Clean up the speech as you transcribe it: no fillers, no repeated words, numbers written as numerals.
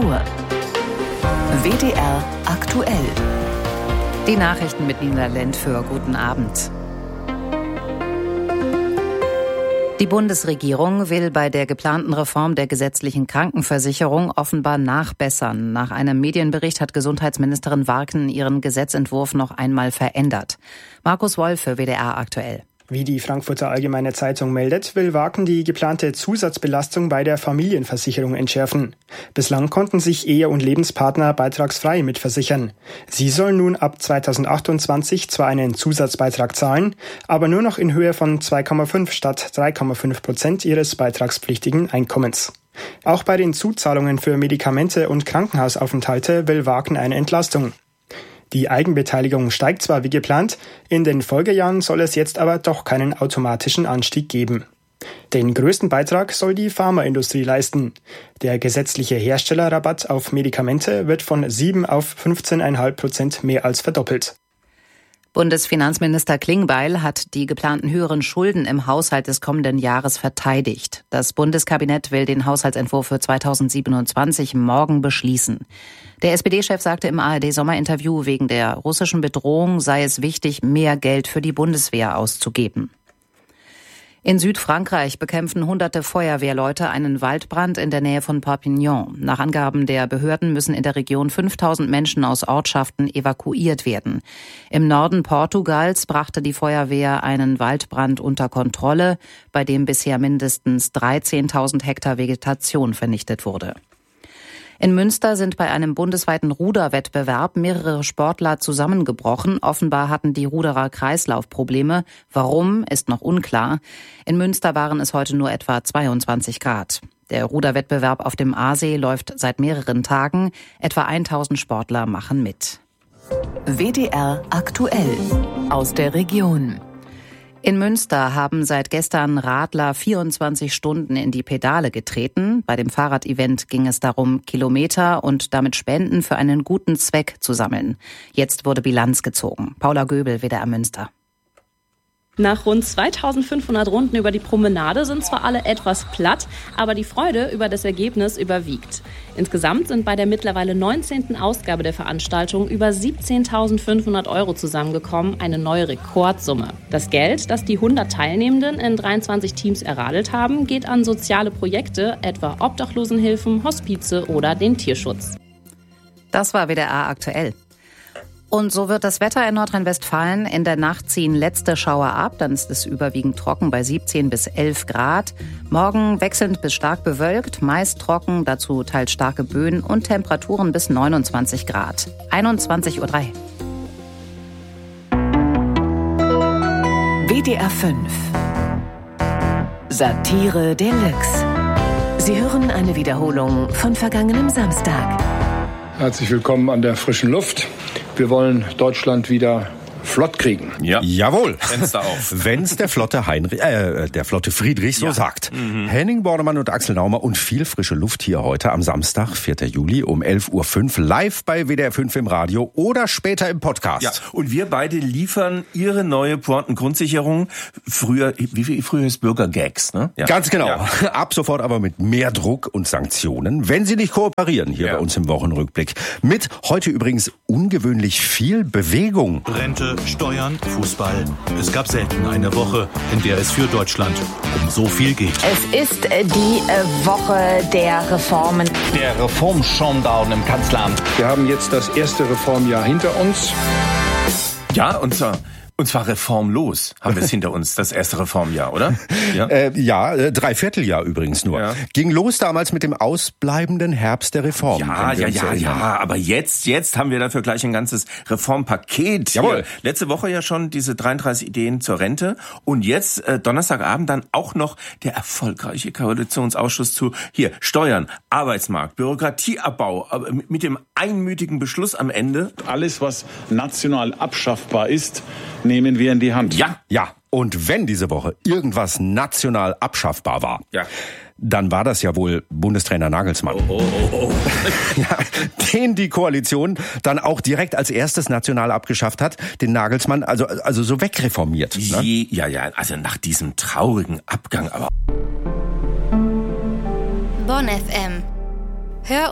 Uhr. WDR aktuell. Die Nachrichten mit Nina Lent für guten Abend. Die Bundesregierung will bei der geplanten Reform der gesetzlichen Krankenversicherung offenbar nachbessern. Nach einem Medienbericht hat Gesundheitsministerin Warken ihren Gesetzentwurf noch einmal verändert. Markus Wolf für WDR aktuell. Wie die Frankfurter Allgemeine Zeitung meldet, will Warken die geplante Zusatzbelastung bei der Familienversicherung entschärfen. Bislang konnten sich Ehe- und Lebenspartner beitragsfrei mitversichern. Sie sollen nun ab 2028 zwar einen Zusatzbeitrag zahlen, aber nur noch in Höhe von 2,5 statt 3,5% ihres beitragspflichtigen Einkommens. Auch bei den Zuzahlungen für Medikamente und Krankenhausaufenthalte will Warken eine Entlastung. Die Eigenbeteiligung steigt zwar wie geplant, in den Folgejahren soll es jetzt aber doch keinen automatischen Anstieg geben. Den größten Beitrag soll die Pharmaindustrie leisten. Der gesetzliche Herstellerrabatt auf Medikamente wird von 7 auf 15,5% mehr als verdoppelt. Bundesfinanzminister Klingbeil hat die geplanten höheren Schulden im Haushalt des kommenden Jahres verteidigt. Das Bundeskabinett will den Haushaltsentwurf für 2027 morgen beschließen. Der SPD-Chef sagte im ARD-Sommerinterview, wegen der russischen Bedrohung sei es wichtig, mehr Geld für die Bundeswehr auszugeben. In Südfrankreich bekämpfen hunderte Feuerwehrleute einen Waldbrand in der Nähe von Perpignan. Nach Angaben der Behörden müssen in der Region 5000 Menschen aus Ortschaften evakuiert werden. Im Norden Portugals brachte die Feuerwehr einen Waldbrand unter Kontrolle, bei dem bisher mindestens 13.000 Hektar Vegetation vernichtet wurde. In Münster sind bei einem bundesweiten Ruderwettbewerb mehrere Sportler zusammengebrochen. Offenbar hatten die Ruderer Kreislaufprobleme. Warum, ist noch unklar. In Münster waren es heute nur etwa 22 Grad. Der Ruderwettbewerb auf dem Aasee läuft seit mehreren Tagen. Etwa 1000 Sportler machen mit. WDR aktuell aus der Region. In Münster haben seit gestern Radler 24 Stunden in die Pedale getreten. Bei dem Fahrradevent ging es darum, Kilometer und damit Spenden für einen guten Zweck zu sammeln. Jetzt wurde Bilanz gezogen. Paula Göbel, WDR Münster. Nach rund 2500 Runden über die Promenade sind zwar alle etwas platt, aber die Freude über das Ergebnis überwiegt. Insgesamt sind bei der mittlerweile 19. Ausgabe der Veranstaltung über 17.500 € zusammengekommen, eine neue Rekordsumme. Das Geld, das die 100 Teilnehmenden in 23 Teams erradelt haben, geht an soziale Projekte, etwa Obdachlosenhilfen, Hospize oder den Tierschutz. Das war WDR aktuell. Und so wird das Wetter in Nordrhein-Westfalen. In der Nacht ziehen letzte Schauer ab, dann ist es überwiegend trocken bei 17 bis 11 Grad. Morgen wechselnd bis stark bewölkt, meist trocken, dazu teils starke Böen und Temperaturen bis 29 Grad. 21:03 Uhr. WDR 5 Satire Deluxe. Sie hören eine Wiederholung von vergangenem Samstag. Herzlich willkommen an der frischen Luft. Wir wollen Deutschland wieder flott kriegen. Ja. Jawohl. Fenster auf. Wenn's der Flotte Friedrich so sagt. Henning Bornemann und Axel Naumer und viel frische Luft hier heute am Samstag, 4. Juli um 11:05 Uhr live bei WDR 5 im Radio oder später im Podcast. Ja, und wir beide liefern Ihre neue Pointengrundsicherung. Früher ist Bürgergags, ne? Ja. Ganz genau. Ja. Ab sofort aber mit mehr Druck und Sanktionen, wenn Sie nicht kooperieren, hier bei uns im Wochenrückblick. Mit heute übrigens ungewöhnlich viel Bewegung. Rente, Steuern, Fußball. Es gab selten eine Woche, in der es für Deutschland um so viel geht. Es ist die Woche der Reformen. Der Reform-Showdown im Kanzleramt. Wir haben jetzt das erste Reformjahr hinter uns. Ja, und zwar reformlos haben wir es hinter uns, das erste Reformjahr, oder? Ja, 3/4 Jahr übrigens nur. Ja. Ging los damals mit dem ausbleibenden Herbst der Reform. Ja, aber jetzt haben wir dafür gleich ein ganzes Reformpaket. Jawohl. Hier. Letzte Woche ja schon diese 33 Ideen zur Rente und jetzt Donnerstagabend dann auch noch der erfolgreiche Koalitionsausschuss zu Steuern, Arbeitsmarkt, Bürokratieabbau, mit dem einmütigen Beschluss am Ende. Alles, was national abschaffbar ist, nehmen wir in die Hand. Ja. Und wenn diese Woche irgendwas national abschaffbar war, dann war das ja wohl Bundestrainer Nagelsmann. Oh. Ja, den die Koalition dann auch direkt als erstes national abgeschafft hat, den Nagelsmann also so wegreformiert. Ne? Ja, also nach diesem traurigen Abgang aber. Bonn FM. Hör